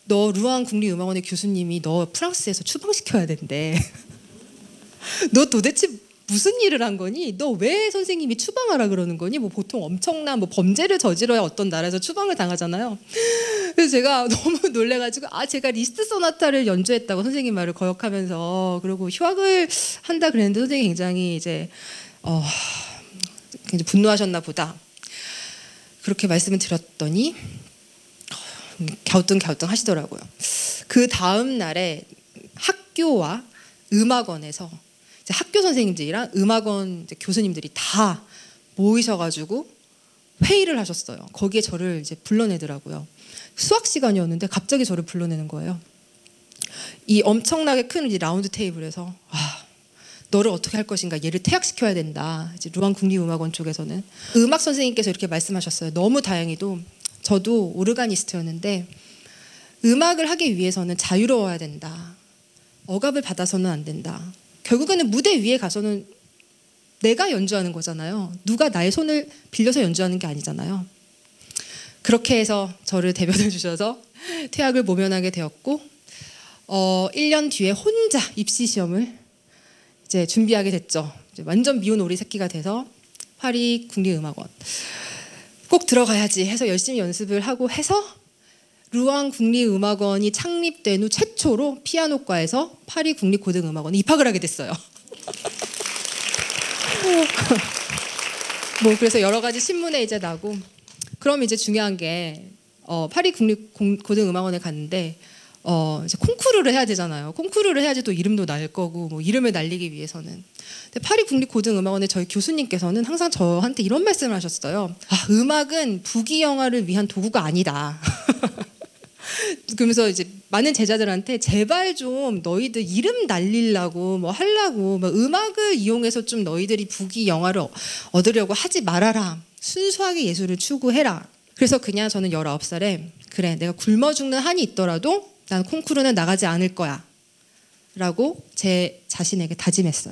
너 루앙 국립음악원의 교수님이 너 프랑스에서 추방시켜야 된대. 너 도대체 무슨 일을 한 거니? 너 왜 선생님이 추방하라 그러는 거니? 뭐 보통 엄청난 뭐 범죄를 저질러야 어떤 나라에서 추방을 당하잖아요. 그래서 제가 너무 놀래가지고 제가 리스트 소나타를 연주했다고 선생님 말을 거역하면서, 그리고 휴학을 한다 그랬는데 선생님이 굉장히 이제 굉장히 분노하셨나 보다. 그렇게 말씀을 드렸더니 갸우뚱갸우뚱 하시더라고요. 그 다음 날에 학교와 음악원에서 이제 학교 선생님들이랑 음악원 이제 교수님들이 다 모이셔가지고 회의를 하셨어요. 거기에 저를 이제 불러내더라고요. 수학 시간이었는데 갑자기 저를 불러내는 거예요. 이 엄청나게 큰 이제 라운드 테이블에서 너를 어떻게 할 것인가, 얘를 퇴학시켜야 된다. 이제 루앙 국립음악원 쪽에서는 음악 선생님께서 이렇게 말씀하셨어요. 너무 다행히도 저도 오르가니스트였는데 음악을 하기 위해서는 자유로워야 된다. 억압을 받아서는 안 된다. 결국에는 무대 위에 가서는 내가 연주하는 거잖아요. 누가 나의 손을 빌려서 연주하는 게 아니잖아요. 그렇게 해서 저를 대변해 주셔서 퇴학을 모면하게 되었고 1년 뒤에 혼자 입시 시험을 이제 준비하게 됐죠. 이제 완전 미운 오리 새끼가 돼서 파리 국립음악원 꼭 들어가야지 해서 열심히 연습을 하고 해서 루앙 국립음악원이 창립된 후 최초로 피아노과에서 파리 국립고등음악원에 입학을 하게 됐어요. 뭐 그래서 여러 가지 신문에 이제 나고, 그럼 이제 중요한 게 파리 국립고등음악원에 갔는데 이제 콩쿠르를 해야 되잖아요. 콩쿠르를 해야지 또 이름도 날 거고, 뭐 이름을 날리기 위해서는. 근데 파리 국립고등음악원의 저희 교수님께서는 항상 저한테 이런 말씀을 하셨어요. 음악은 부귀영화를 위한 도구가 아니다. 그러면서 이제 많은 제자들한테 제발 좀 너희들 이름 날리려고 뭐 하려고 뭐 음악을 이용해서 좀 너희들이 부귀영화를 얻으려고 하지 말아라. 순수하게 예술을 추구해라. 그래서 그냥 저는 19살에 그래, 내가 굶어 죽는 한이 있더라도 난 콩쿠르는 나가지 않을 거야 라고 제 자신에게 다짐했어요.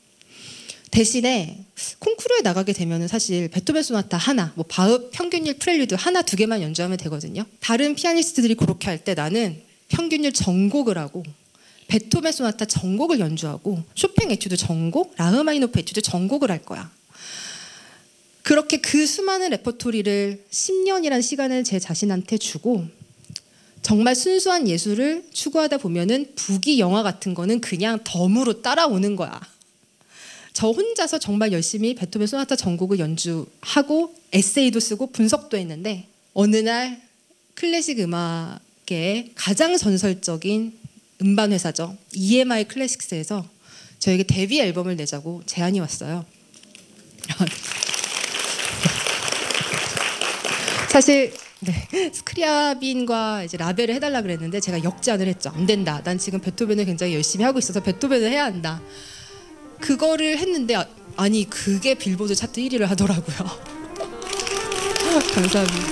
대신에 콩쿠르에 나가게 되면 사실 베토벤 소나타 하나, 뭐 바흐 평균율 프렐류드 하나, 두 개만 연주하면 되거든요. 다른 피아니스트들이 그렇게 할 때 나는 평균율 전곡을 하고 베토벤 소나타 전곡을 연주하고 쇼팽 에튜드 전곡, 라흐마니노프 에튜드 전곡을 할 거야. 그렇게 그 수많은 레퍼토리를 10년이라는 시간을 제 자신한테 주고 정말 순수한 예술을 추구하다 보면은 부귀영화 같은 거는 그냥 덤으로 따라오는 거야. 저 혼자서 정말 열심히 베토벤 소나타 전곡을 연주하고 에세이도 쓰고 분석도 했는데 어느 날 클래식 음악계의 가장 전설적인 음반 회사죠. EMI 클래식스에서 저에게 데뷔 앨범을 내자고 제안이 왔어요. 사실 스크리아빈과 이제 라벨을 해달라 그랬는데 제가 역제안을 했죠. 안 된다. 난 지금 베토벤을 굉장히 열심히 하고 있어서 베토벤을 해야 한다. 그거를 했는데 아니 그게 빌보드 차트 1위를 하더라고요. 감사합니다.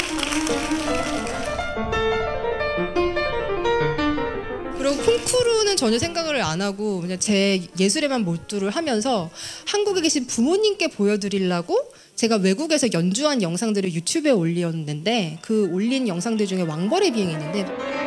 그리고 콩쿠르는 전혀 생각을 안 하고 그냥 제 예술에만 몰두를 하면서 한국에 계신 부모님께 보여드리려고 제가 외국에서 연주한 영상들을 유튜브에 올렸는데 그 올린 영상들 중에 왕벌의 비행이 있는데